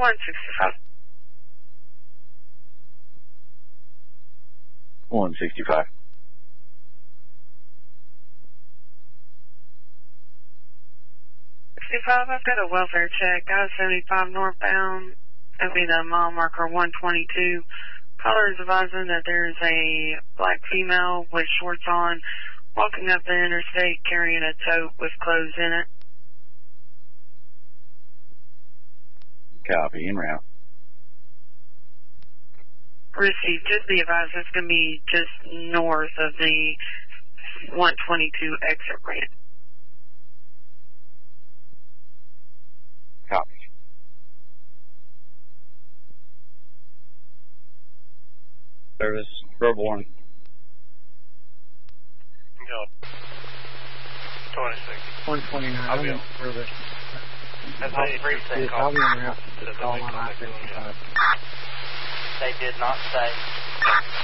165. 165. 65, I've got a welfare check. I-75 northbound. That'll be the mile marker 122. Caller is advising that there's a black female with shorts on walking up the interstate carrying a tote with clothes in it. Copy, en route. Received. Just be advised, it's going to be just north of the 122 exit ramp. Copy. Service, verbal warning. Yo. 26. 129. I'll be on. Service. That's a precinct call. I'll be in route to call on I-75. They did not say.